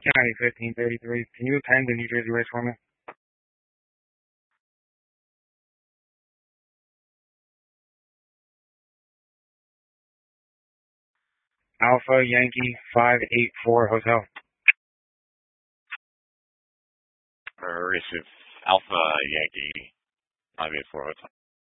County 1533. Can you attend the New Jersey race for me? Alpha Yankee 584 Hotel. Receive Alpha Yankee 584 Hotel.